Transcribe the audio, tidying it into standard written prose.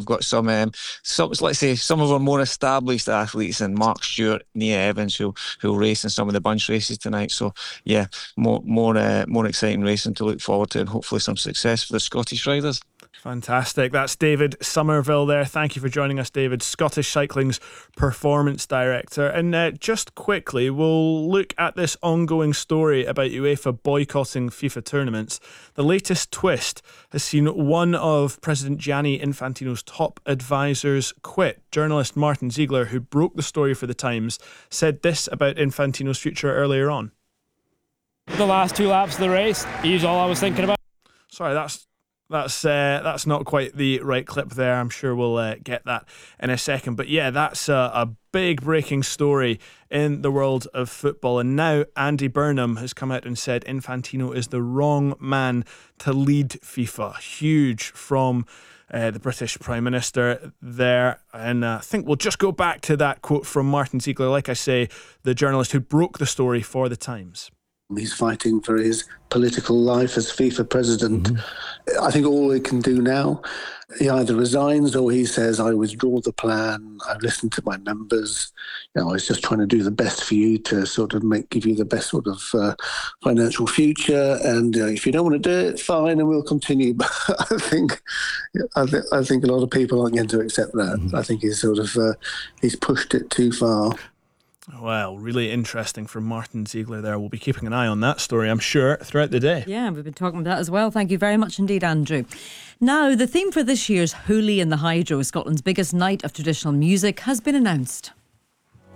got some, let's say, some of our more established athletes, and Mark Stewart, Nia Evans, who'll race in some of the bunch races tonight. So yeah, more exciting racing to look forward to, and hopefully some success for the Scottish riders. Fantastic. That's David Somerville there. Thank you for joining us, David, Scottish Cycling's Performance Director. And just quickly, we'll look at this ongoing story about UEFA boycotting FIFA tournaments. The latest twist has seen one of President Gianni Infantino's top advisors quit. Journalist Martin Ziegler, who broke the story for The Times, said this about Infantino's future earlier on. The last 2 laps of the race, he's all I was thinking about. Sorry, that's not quite the right clip there. I'm sure we'll get that in a second. But yeah, that's a big breaking story in the world of football. And now Andy Burnham has come out and said Infantino is the wrong man to lead FIFA. Huge from the British Prime Minister there. And I think we'll just go back to that quote from Martin Ziegler, like I say, the journalist who broke the story for The Times. He's fighting for his political life as FIFA president. I think all he can do now, he either resigns or he says, I withdraw the plan, I've listened to my members, I was just trying to do the best for you to sort of give you the best sort of financial future, and if you don't want to do it, fine, and we'll continue. But I think a lot of people aren't going to accept that. I think he's pushed it too far. Well, really interesting from Martin Ziegler there. We'll be keeping an eye on that story, I'm sure, throughout the day. Yeah, we've been talking about that as well. Thank you very much indeed, Andrew. Now, the theme for this year's Hooli in the Hydro, Scotland's biggest night of traditional music, has been announced.